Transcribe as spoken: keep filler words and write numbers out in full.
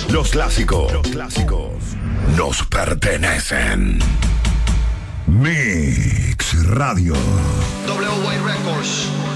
Los clásicos. Los clásicos nos pertenecen. Mix Radio. W Y Records.